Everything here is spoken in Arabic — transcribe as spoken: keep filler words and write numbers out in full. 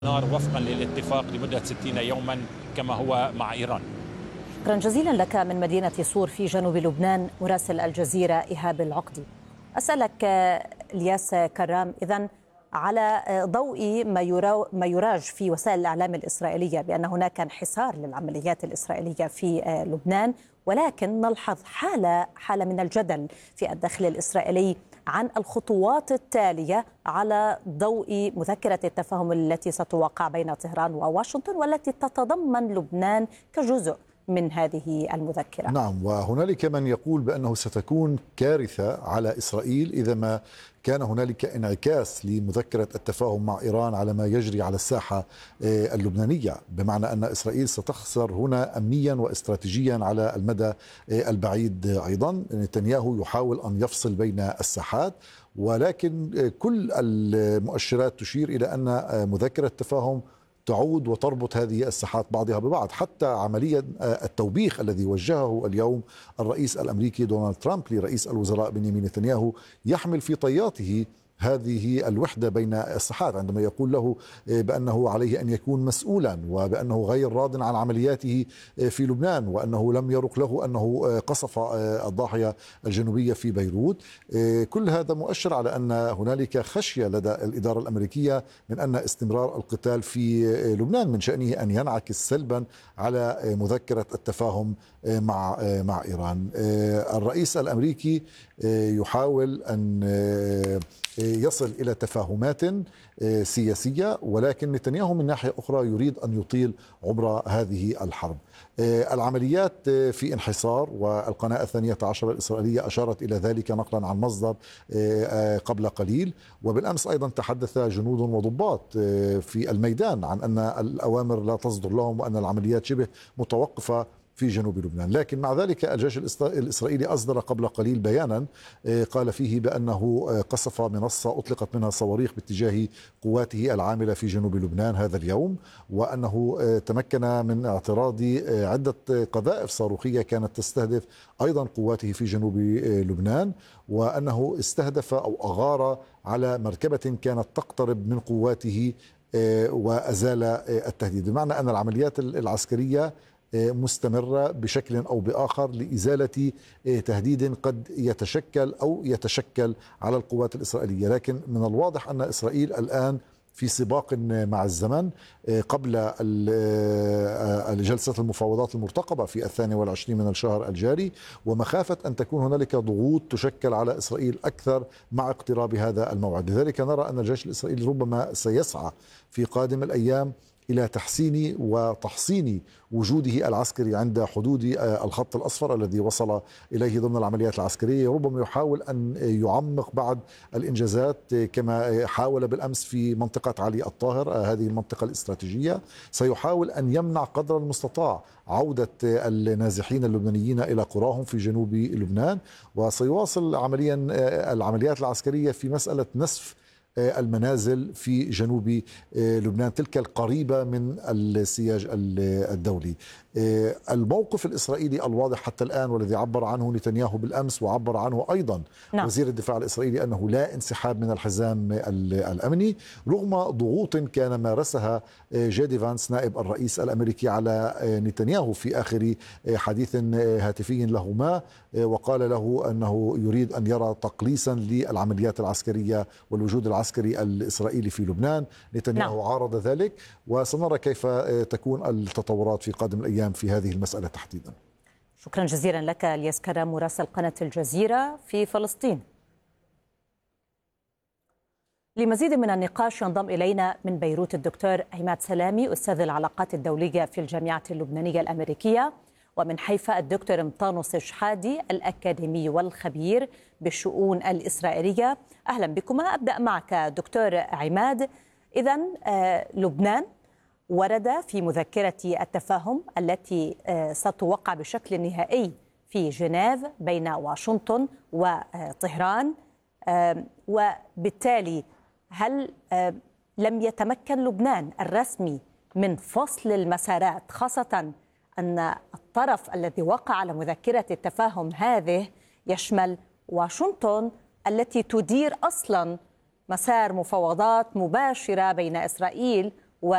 نار وفقا للاتفاق لمدة ستين يوما كما هو مع إيران. شكرا جزيلا لك من مدينة صور في جنوب لبنان مراسل الجزيرة إيهاب العقدي. أسألك الياس كرام، إذن على ضوء ما ما يراج في وسائل الإعلام الإسرائيلية بأن هناك انحسار للعمليات الإسرائيلية في لبنان، ولكن نلحظ حالة حالة من الجدل في الداخل الإسرائيلي عن الخطوات التالية على ضوء مذكرة التفاهم التي ستوقع بين طهران وواشنطن والتي تتضمن لبنان كجزء من هذه المذكرة. نعم، وهنالك من يقول بأنه ستكون كارثة على إسرائيل إذا ما كان هنالك انعكاس لمذكرة التفاهم مع إيران على ما يجري على الساحة اللبنانية، بمعنى أن إسرائيل ستخسر هنا أمنيا واستراتيجيا على المدى البعيد. أيضا نتنياهو يحاول أن يفصل بين الساحات، ولكن كل المؤشرات تشير إلى أن مذكرة التفاهم تعود وتربط هذه الساحات بعضها ببعض. حتى عملية التوبيخ الذي وجهه اليوم الرئيس الأمريكي دونالد ترامب لرئيس الوزراء بنيامين نتنياهو يحمل في طياته هذه الوحدة بين الساحات، عندما يقول له بأنه عليه أن يكون مسؤولا وبأنه غير راض عن عملياته في لبنان، وأنه لم يرق له أنه قصف الضاحية الجنوبية في بيروت. كل هذا مؤشر على أن هنالك خشية لدى الإدارة الأمريكية من أن استمرار القتال في لبنان من شأنه أن ينعكس سلبا على مذكرة التفاهم مع مع إيران. الرئيس الأمريكي يحاول أن يصل إلى تفاهمات سياسية، ولكن نتنياهو من ناحية أخرى يريد أن يطيل عمر هذه الحرب. العمليات في انحسار، والقناة الثانية عشر الإسرائيلية أشارت إلى ذلك نقلا عن مصدر قبل قليل. وبالأمس أيضا تحدث جنود وضباط في الميدان عن أن الأوامر لا تصدر لهم وأن العمليات شبه متوقفة في جنوب لبنان. لكن مع ذلك الجيش الإسرائيلي أصدر قبل قليل بيانا قال فيه بأنه قصف منصة أطلقت منها صواريخ باتجاه قواته العاملة في جنوب لبنان هذا اليوم، وأنه تمكن من اعتراض عدة قذائف صاروخية كانت تستهدف أيضا قواته في جنوب لبنان، وأنه استهدف أو أغار على مركبة كانت تقترب من قواته وأزال التهديد. بمعنى أن العمليات العسكرية مستمرة بشكل أو بآخر لإزالة تهديد قد يتشكل أو يتشكل على القوات الإسرائيلية. لكن من الواضح أن إسرائيل الآن في سباق مع الزمن قبل جلسة المفاوضات المرتقبة في الثاني والعشرين من الشهر الجاري، ومخافة أن تكون هنالك ضغوط تشكل على إسرائيل أكثر مع اقتراب هذا الموعد. لذلك نرى أن الجيش الإسرائيلي ربما سيسعى في قادم الأيام إلى تحسين وتحصين وجوده العسكري عند حدود الخط الأصفر الذي وصل إليه ضمن العمليات العسكرية. ربما يحاول أن يعمق بعض الإنجازات كما حاول بالأمس في منطقة علي الطاهر، هذه المنطقة الاستراتيجية. سيحاول أن يمنع قدر المستطاع عودة النازحين اللبنانيين إلى قراهم في جنوب لبنان، وسيواصل عمليا العمليات العسكرية في مسألة نسف المنازل في جنوب لبنان، تلك القريبة من السياج الدولي. الموقف الإسرائيلي الواضح حتى الآن والذي عبر عنه نتنياهو بالأمس وعبر عنه أيضا نعم. وزير الدفاع الإسرائيلي أنه لا انسحاب من الحزام الأمني رغم ضغوط كان مارسها جيدي فانس نائب الرئيس الأمريكي على نتنياهو في آخر حديث هاتفي لهما، وقال له أنه يريد أن يرى تقليصا للعمليات العسكرية والوجود العسكري الإسرائيلي في لبنان. نتنياهو نعم. عارض ذلك، وسنرى كيف تكون التطورات في قادم الأيام في هذه المسألة تحديدا. شكرا جزيلا لك الياس كرام مراسل قناة الجزيرة في فلسطين. لمزيد من النقاش ينضم إلينا من بيروت الدكتور عماد سلامي أستاذ العلاقات الدولية في الجامعة اللبنانية الأمريكية، ومن حيفا الدكتور مطانوس شحادي الأكاديمي والخبير بالشؤون الإسرائيلية. أهلا بكما. أبدأ معك دكتور عماد. إذن آه لبنان ورد في مذكرة التفاهم التي آه ستوقع بشكل نهائي في جنيف بين واشنطن وطهران، آه وبالتالي هل آه لم يتمكن لبنان الرسمي من فصل المسارات، خاصة أن الطرف الذي وقع على مذكرة التفاهم هذه يشمل واشنطن التي تدير أصلا مسار مفاوضات مباشرة بين إسرائيل